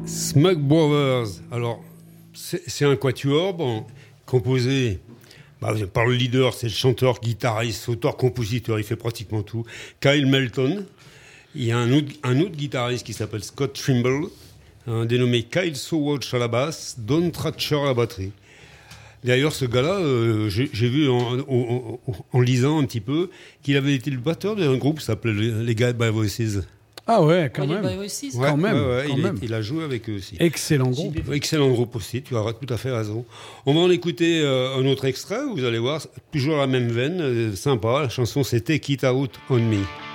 Smug Brothers, alors c'est un quatuor composé par le leader, c'est le chanteur, guitariste, auteur, compositeur, il fait pratiquement tout, Kyle Melton. Il y a un autre guitariste qui s'appelle Scott Trimble, dénommé Kyle Sowatch à la basse, Don Tratcher à la batterie. D'ailleurs, ce gars-là, j'ai vu en lisant un petit peu qu'il avait été le batteur d'un groupe qui s'appelait les Guy by Voices. Ah ouais, quand même. Quand même. Il a joué avec eux aussi. Excellent groupe. Excellent groupe aussi, tu as tout à fait raison. On va en écouter un autre extrait, vous allez voir, toujours la même veine, sympa. La chanson c'est Take It Out on Me.